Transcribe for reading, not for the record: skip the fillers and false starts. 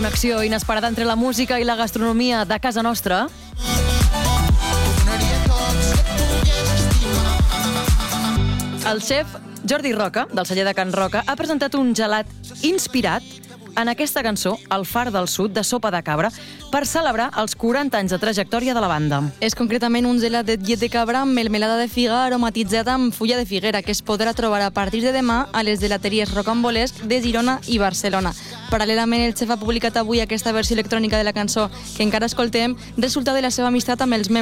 connexió inesperada entre la música i la gastronomia de casa nostra. El xef Jordi Roca, del celler de Can Roca, ha presentat un gelat inspirat en aquesta cançó, El far del sud, de Sopa de Cabra, per celebrar els 40 anys de trajectòria de la banda. És concretament un gelat de llet de cabra amb melmelada de figa aromatitzada amb fulla de figuera, que es podrà trobar a partir de demà a les gelateries Rocambolesc de Girona i Barcelona. Paral·lelament, el xef ha publicat avui aquesta versió electrònica de la cançó que encara escoltem, resultat de la seva amistat amb els membres